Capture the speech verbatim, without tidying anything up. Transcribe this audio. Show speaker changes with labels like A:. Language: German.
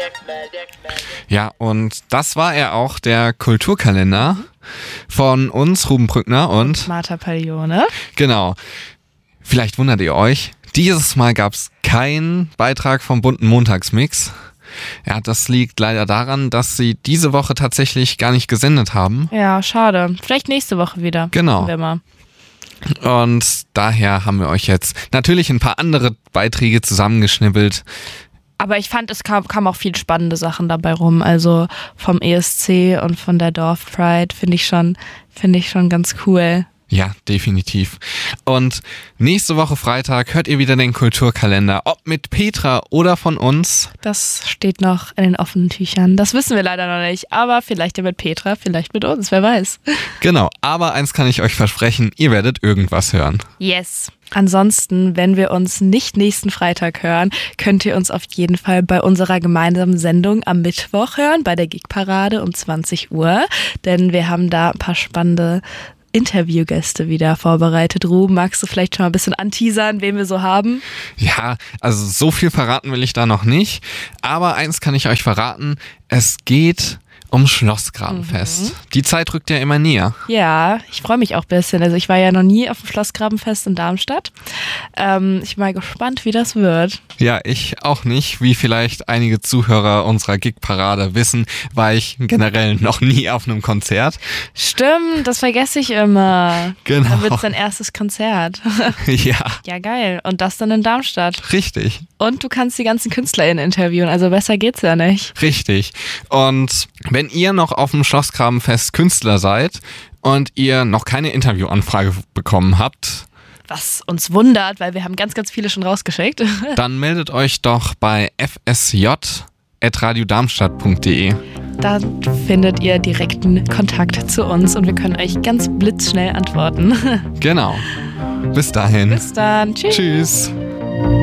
A: Ja, und das war er auch, der Kulturkalender von uns, Ruben Brückner und
B: Martha Paglione.
A: Genau. Vielleicht wundert ihr euch, dieses Mal gab es keinen Beitrag vom bunten Montagsmix. Ja, das liegt leider daran, dass sie diese Woche tatsächlich gar nicht gesendet haben.
B: Ja, schade. Vielleicht nächste Woche wieder.
A: Genau.
B: Wir mal.
A: Und daher haben wir euch jetzt natürlich ein paar andere Beiträge zusammengeschnibbelt.
B: Aber ich fand, es kam, kam auch viel spannende Sachen dabei rum. Also vom E S C und von der Dorfpride finde ich schon, finde ich schon ganz cool.
A: Ja, definitiv. Und nächste Woche Freitag hört ihr wieder den Kulturkalender, ob mit Petra oder von uns.
B: Das steht noch in den offenen Tüchern. Das wissen wir leider noch nicht, aber vielleicht ja mit Petra, vielleicht mit uns, wer weiß.
A: Genau, aber eins kann ich euch versprechen, ihr werdet irgendwas hören.
B: Yes. Ansonsten, wenn wir uns nicht nächsten Freitag hören, könnt ihr uns auf jeden Fall bei unserer gemeinsamen Sendung am Mittwoch hören, bei der Gigparade um zwanzig Uhr, denn wir haben da ein paar spannende Interviewgäste wieder vorbereitet. Ruben, magst du vielleicht schon mal ein bisschen anteasern, wen wir so haben?
A: Ja, also so viel verraten will ich da noch nicht, aber eins kann ich euch verraten, es geht um Schlossgrabenfest. Mhm. Die Zeit rückt ja immer näher.
B: Ja, ich freue mich auch ein bisschen. Also ich war ja noch nie auf dem Schlossgrabenfest in Darmstadt. Ähm, ich bin mal gespannt, wie das wird.
A: Ja, ich auch nicht. Wie vielleicht einige Zuhörer unserer Gigparade wissen, war ich generell noch nie auf einem Konzert.
B: Stimmt, das vergesse ich immer.
A: Genau.
B: Dann wird es dein erstes Konzert.
A: Ja.
B: Ja, geil. Und das dann in Darmstadt.
A: Richtig.
B: Und du kannst die ganzen KünstlerInnen interviewen, also besser geht's ja nicht.
A: Richtig. Und wenn ihr noch auf dem Schlossgrabenfest Künstler seid und ihr noch keine Interviewanfrage bekommen habt,
B: was uns wundert, weil wir haben ganz, ganz viele schon rausgeschickt,
A: dann meldet euch doch bei f s j at radiodarmstadt punkt d e.
B: Da findet ihr direkten Kontakt zu uns und wir können euch ganz blitzschnell antworten.
A: Genau. Bis dahin.
B: Bis dann. Tschüss.
A: Tschüss.